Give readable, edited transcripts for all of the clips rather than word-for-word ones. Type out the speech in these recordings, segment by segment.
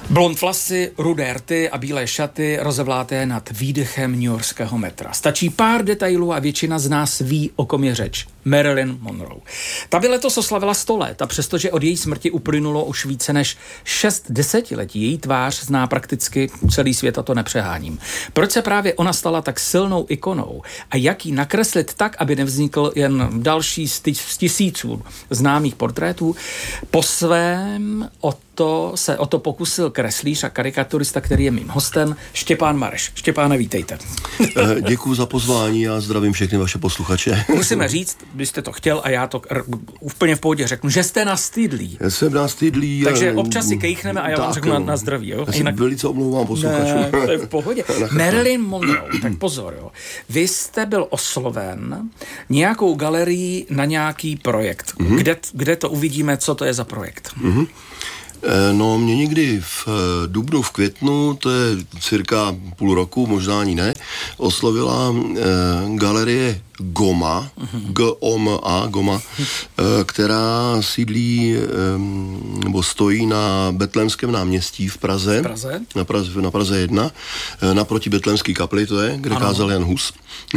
Blond vlasy, rudé rty a bílé šaty rozevláté nad výdechem newyorského metra. Stačí pár detailů a většina z nás ví, o kom je řeč. Marilyn Monroe. Ta by letos oslavila 100 let a přestože od její smrti uplynulo už více než 6 desetiletí, její tvář zná prakticky celý svět a to nepřeháním. Proč se právě ona stala tak silnou ikonou a jak ji nakreslit tak, aby nevznikl jen další z tisíců známých portrétů? Po svém se o to pokusil kreslíř a karikaturista, který je mým hostem, Štěpán Mareš. Štěpáne, vítejte. Děkuju za pozvání a zdravím všechny vaše posluchače. Musíme říct, byste to chtěl a já to úplně v pohodě řeknu, že jste nastydlý. Já jsem nastydlý. Takže občas si kejchneme a já vám řeknu na zdraví. Jo? Já si velice omlouvám posluchačům. Ne, to je v pohodě. Marilyn Monroe, tak pozor. Jo. Vy jste byl osloven nějakou galerií na nějaký projekt. Kde to uvidíme, co to je za projekt? No, mě někdy v dubnu, v květnu, to je cirka půl roku, možná ani ne, oslovila galerie GOMA, G-O-M-A, která sídlí nebo stojí na Betlémském náměstí v Praze. Na Praze 1, naproti Betlémský kapli to je, kde kázal Jan Hus.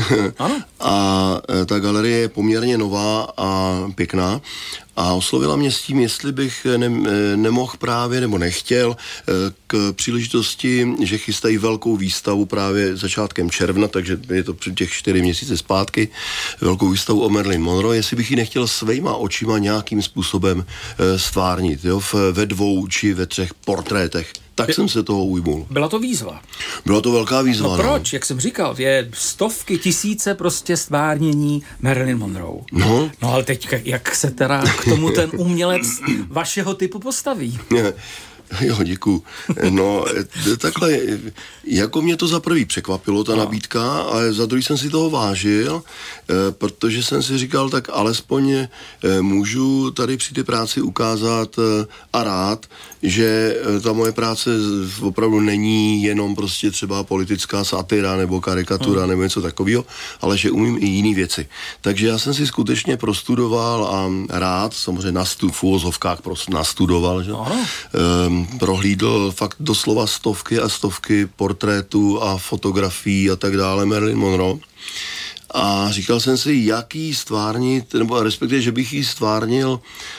A ta galerie je poměrně nová a pěkná. A oslovila mě s tím, jestli bych nemohl právě, nebo nechtěl, k příležitosti, že chystají velkou výstavu právě začátkem června, takže je to těch 4 měsíce zpátky, velkou výstavu o Marilyn Monroe, jestli bych ji nechtěl svýma očima nějakým způsobem stvárnit, jo, ve 2 či ve 3 portrétech. Tak jsem se toho ujmul. Byla to výzva. Byla to velká výzva. No proč? Jak jsem říkal, je stovky, tisíce prostě stvárnění Marilyn Monroe. No ale teď, jak se teda k tomu ten umělec vašeho typu postaví? Jo, děkuju. No, takhle, jako mě to za prvý překvapilo, ta nabídka, ale za druhý jsem si toho vážil, protože jsem si říkal, tak alespoň můžu tady při té práci ukázat a rád, že ta moje práce opravdu není jenom prostě třeba politická satira nebo karikatura nebo něco takového, ale že umím i jiné věci. Takže já jsem si skutečně prostudoval a rád, samozřejmě v úvozovkách nastudoval, že? Prohlídl fakt doslova stovky a stovky portrétů a fotografií a tak dále Marilyn Monroe. A říkal jsem si, jak jí stvárnit, nebo respektive, že bych jí stvárnil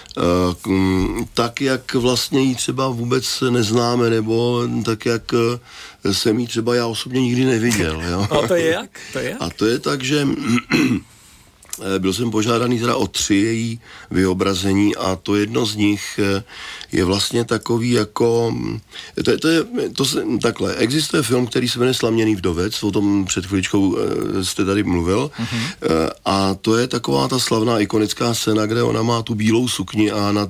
tak, jak vlastně jí třeba vůbec neznáme, nebo tak, jak jsem jí třeba já osobně nikdy neviděl. Jo? A to je jak? A to je tak, že byl jsem požádaný teda o 3 její vyobrazení a to jedno z nich je vlastně takový jako... Takhle, existuje film, který se jmenuje Slaměný vdovec, o tom před chviličkou jste tady mluvil, a to je taková ta slavná ikonická scéna, kde ona má tu bílou sukni a nad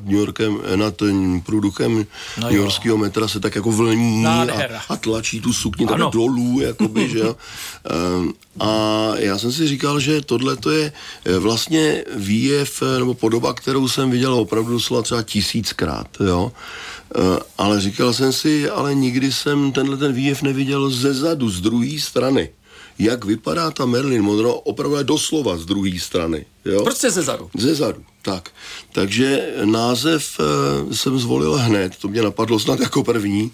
průduchem newyorského metra se tak jako vlní a tlačí tu sukni tak dolů, jakoby, že jo. A já jsem si říkal, že tohle to je vlastně výjev nebo podoba, kterou jsem viděl opravdu doslova třeba 1000krát, jo. Ale říkal jsem si, ale nikdy jsem ten výjev neviděl zezadu, z druhé strany. Jak vypadá ta Marilyn Monroe opravdu doslova z druhé strany. Jo? Prostě zezadu. Zezadu, tak. Takže název jsem zvolil hned, to mě napadlo snad jako první.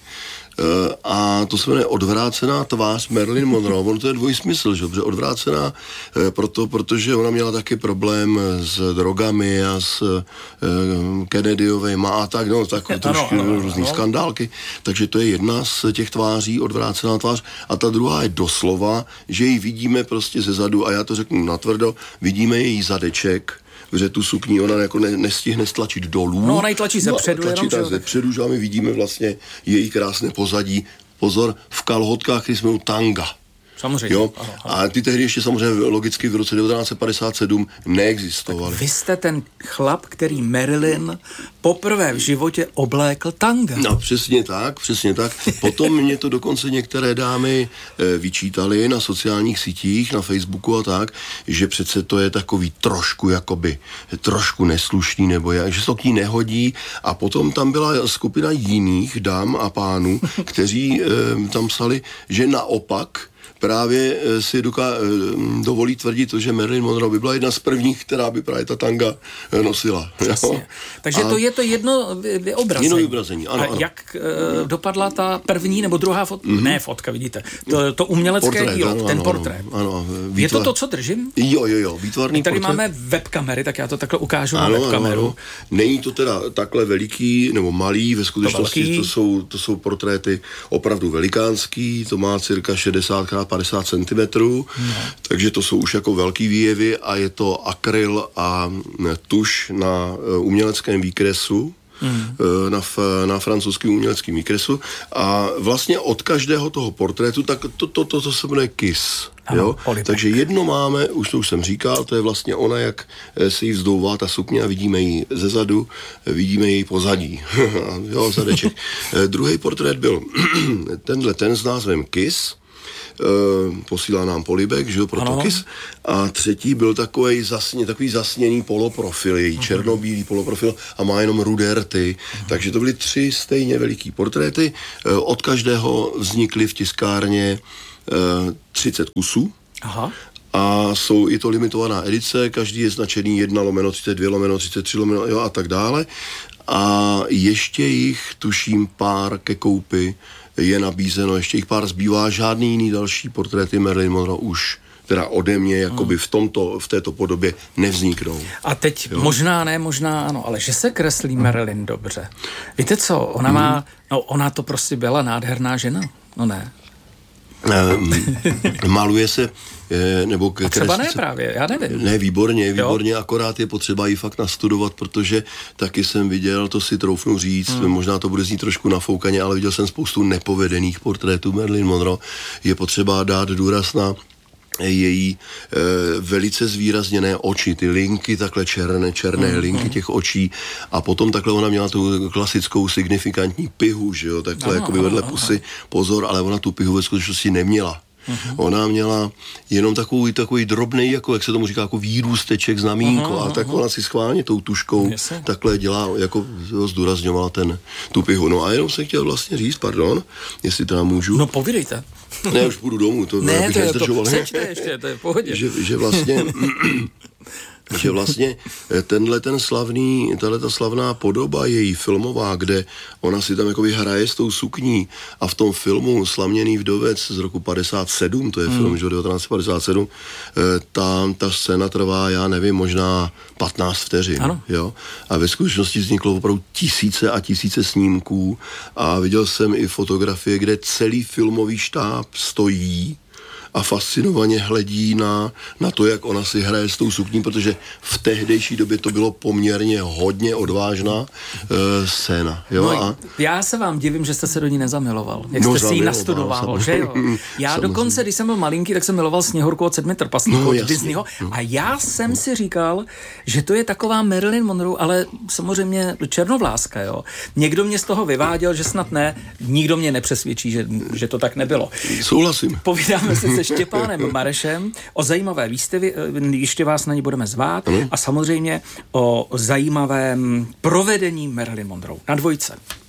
A to se jmenuje Odvrácená tvář Marilyn Monroe. Ono to je dvojsmysl, že? Protože odvrácená protože ona měla taky problém s drogami a s Kennedyovejma a tak, no, tak trošku různý skandálky. Takže to je jedna z těch tváří, odvrácená tvář. A ta druhá je doslova, že ji vidíme prostě zezadu, a já to řeknu natvrdo, vidíme její zadeček, protože tu sukni ona jako nestihne stlačit dolů. No, ona ji tlačí zepředu. Tlačí tak zepředu, že my vidíme vlastně její krásné pozadí. Pozor, v kalhotkách, které jsme tanga. Samozřejmě. Jo? A ty tehdy ještě samozřejmě logicky v roce 1957 neexistovaly. Vy jste ten chlap, který Marilyn poprvé v životě oblékl tanga. No, přesně tak. Potom mě to dokonce některé dámy vyčítali na sociálních sítích, na Facebooku a tak, že přece to je takový trošku neslušný, nebo že se to k ní nehodí. A potom tam byla skupina jiných dám a pánů, kteří tam psali, že naopak právě si dovolí tvrdit to, že Marilyn Monroe by byla jedna z prvních, která by právě ta tanga nosila. Takže to je to jedno vyobrazení. Jedno vyobrazení, ano. A jak dopadla ta první nebo druhá fotka? Ne fotka, vidíte. To umělecké dílo, ten portrét. Ano, je to, co držím? Jo, výtvarný tady portrét. Máme webkamery, tak já to takhle ukážu na webkameru. Ano. Není to teda takhle veliký nebo malý, ve skutečnosti to jsou portréty opravdu velikánský, to má cirka 60x50 cm, takže to jsou už jako velký výjevy a je to akryl a tuš na uměleckém výkresu, na francouzském uměleckém výkresu a vlastně od každého toho portrétu, tak to se jmenuje Kiss. Jo? Takže jedno máme, už jsem říkal, to je vlastně ona, jak se jí vzdouvá ta sukně a vidíme ji zezadu, vidíme její pozadí. Jo, zadeček. Druhý portrét byl ten s názvem Kiss, posílá nám Polibek, že jo, Protokys. A třetí byl takový zasněný poloprofil, její černobílý poloprofil a má jenom rudé rty. Takže to byly 3 stejně veliký portréty. Od každého vznikly v tiskárně 30 kusů. Aha. A je to limitovaná edice, každý je značený 1/32/33 jo, a tak dále. A ještě jich, tuším, pár ke koupi je nabízeno, ještě jich pár zbývá, žádný jiný další portréty Marilyn Monroe už teda ode mě jakoby v této podobě nevzniknou. A teď možná ano, ale že se kreslí Marilyn dobře. Víte co, ona to prostě byla nádherná žena, no ne. Maluje se, nebo a třeba ne právě, já nevím. Ne, výborně, akorát je potřeba ji fakt nastudovat, protože taky jsem viděl, to si troufnu říct, možná to bude znít trošku nafoukaně, ale viděl jsem spoustu nepovedených portrétů Marilyn Monroe. Je potřeba dát důraz na její velice zvýrazněné oči, ty linky takhle černé linky těch očí a potom takhle ona měla tu klasickou signifikantní pihu, že jo, takhle jakoby vedle pusy, pozor, ale ona tu pihu ve skutečnosti neměla. Ona měla jenom takový drobnej, jako jak se tomu říká, jako výrůsteček, znamínko, a tak ona si schválně tou tuškou takhle dělá, jako zdůrazňovala tu pihu. No a jenom jsem chtěl vlastně říct, pardon, jestli teda můžu. No povídejte. Ne, už půjdu domů, to bych nezdržoval. Ještě, to je v pohodě. Že vlastně tahleta slavná podoba její filmová, kde ona si tam jakoby hraje s tou sukní a v tom filmu Slaměný vdovec z roku 57, to je film, že 1957, ta scéna trvá, já nevím, možná 15 vteřin. Jo? A ve skutečnosti vzniklo opravdu tisíce a tisíce snímků a viděl jsem i fotografie, kde celý filmový štáb stojí a fascinovaně hledí na to, jak ona si hraje s tou sukní, protože v tehdejší době to bylo poměrně hodně odvážná scéna. Jo? No, já se vám divím, že jste se do ní nezamiloval. Jak jste si ji nastudoval, že jo? Já dokonce, když jsem byl malinký, tak jsem miloval Sněhurku od 7 trpaslíků od Disneyho. A já jsem si říkal, že to je taková Marilyn Monroe, ale samozřejmě černovláska, jo. Někdo mě z toho vyváděl, že snad ne, nikdo mě nepřesvědčí, že to tak nebylo. Souhlasím. Povídáme se Štěpánem Marešem o zajímavé výstavě, ještě vás na ní budeme zvát, a samozřejmě o zajímavém provedení Marilyn Monroe na Dvojce.